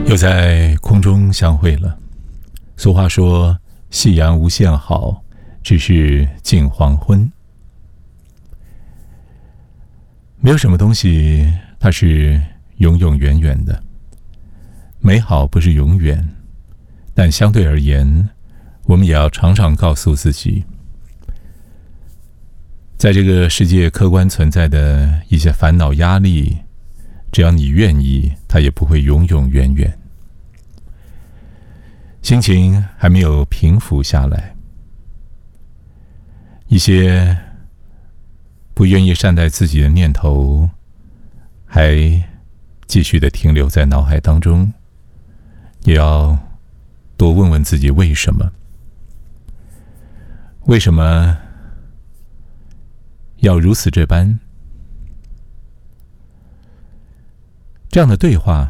又在空中相会了。俗话说，夕阳无限好，只是近黄昏。没有什么东西它是永永远远的，美好不是永远，但相对而言，我们也要常常告诉自己，在这个世界客观存在的一些烦恼压力，只要你愿意，它也不会永永远远。心情还没有平复下来，一些不愿意善待自己的念头还继续的停留在脑海当中，也要多问问自己为什么？为什么要如此这般？这样的对话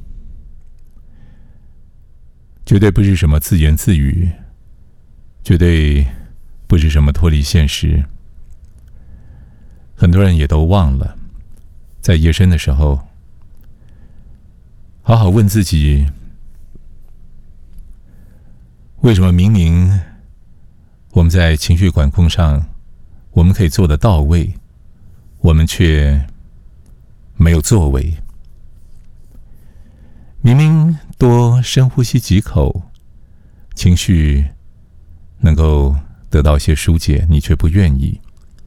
绝对不是什么自言自语，绝对不是什么脱离现实。很多人也都忘了，在夜深的时候，好好问自己，为什么明明我们在情绪管控上我们可以做得到位，我们却没有作为？明明多深呼吸几口，情绪能够得到一些疏解，你却不愿意。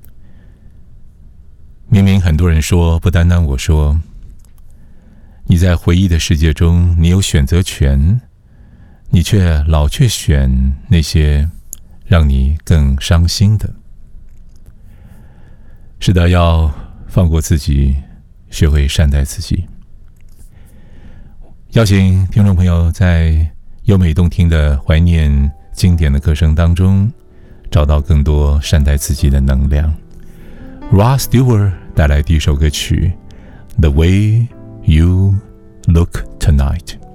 明明很多人说，不单单我说，你在回忆的世界中你有选择权，你却老去选那些让你更伤心的。是的，要放过自己，学会善待自己。邀请听众朋友在优美动听的怀念经典的歌声当中，找到更多善待自己的能量。Rod Stewart 带来第一首歌曲《The Way You Look Tonight》。